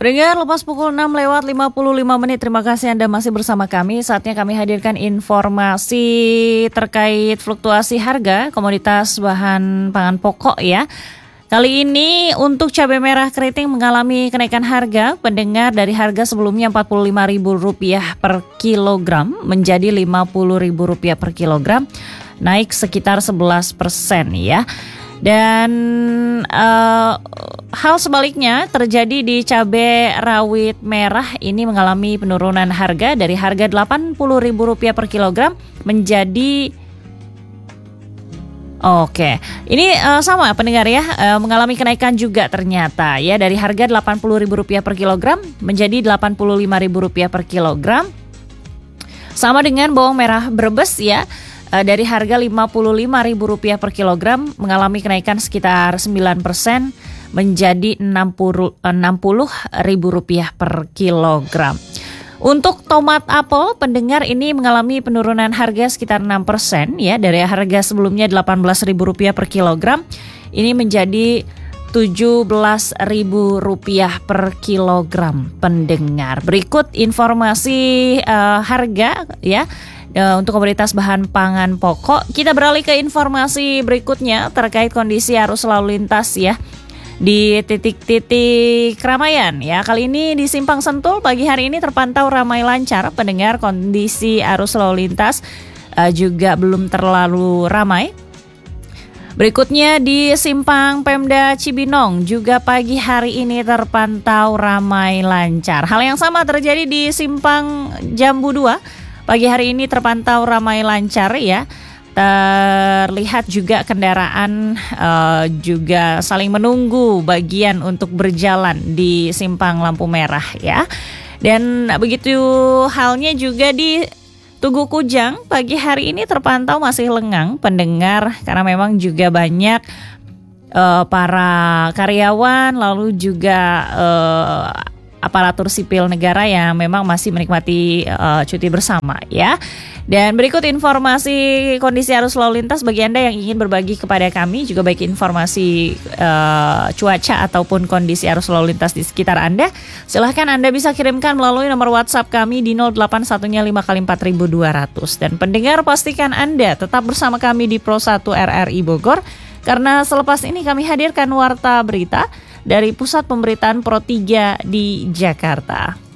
Pendengar, lepas pukul 6 lewat 55 menit, terima kasih Anda masih bersama kami. Saatnya kami hadirkan informasi terkait fluktuasi harga komoditas bahan pangan pokok ya. Kali ini untuk cabai merah keriting mengalami kenaikan harga. Pendengar, dari harga sebelumnya Rp45.000 per kilogram menjadi Rp50.000 per kilogram, naik sekitar 11% ya. Dan hal sebaliknya terjadi di cabai rawit merah, ini mengalami penurunan harga dari harga Rp80.000 per kilogram menjadi ini sama pendengar ya, mengalami kenaikan juga ternyata ya, dari harga Rp80.000 per kilogram menjadi Rp85.000 per kilogram. Sama dengan bawang merah Brebes ya, dari harga Rp55.000 per kilogram mengalami kenaikan sekitar 9% menjadi Rp60.000 per kilogram. Untuk tomat apel, pendengar, ini mengalami penurunan harga sekitar 6% ya, dari harga sebelumnya Rp18.000 per kilogram ini menjadi Rp17.000 per kilogram. Pendengar, berikut informasi harga ya untuk komoditas bahan pangan pokok. Kita beralih ke informasi berikutnya terkait kondisi arus lalu lintas ya di titik-titik keramaian ya. Kali ini di Simpang Sentul pagi hari ini terpantau ramai lancar. Pendengar, kondisi arus lalu lintas juga belum terlalu ramai. Berikutnya di Simpang Pemda Cibinong juga pagi hari ini terpantau ramai lancar. Hal yang sama terjadi di Simpang Jambu 2. Pagi hari ini terpantau ramai lancar ya. Terlihat juga kendaraan juga saling menunggu bagian untuk berjalan di simpang lampu merah ya. Dan begitu halnya juga di Tugu Kujang, pagi hari ini terpantau masih lengang pendengar, karena memang juga banyak para karyawan lalu juga aparatur sipil negara yang memang masih menikmati cuti bersama ya. Dan berikut informasi kondisi arus lalu lintas bagi Anda yang ingin berbagi kepada kami, juga baik informasi cuaca ataupun kondisi arus lalu lintas di sekitar Anda. Silahkan Anda bisa kirimkan melalui nomor WhatsApp kami di 08115 kali 4200. Dan pendengar, pastikan Anda tetap bersama kami di Pro 1 RRI Bogor, karena selepas ini kami hadirkan warta berita dari Pusat Pemberitaan Pro 3 di Jakarta.